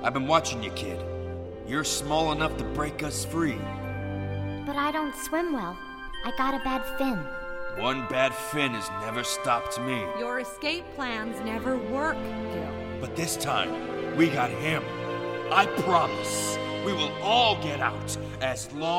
I've been watching you, kid. You're small enough to break us free. But I don't swim well. I got a bad fin. One bad fin has never stopped me. Your escape plans never work, Gil. But this time, we got him. I promise, we will all get out as long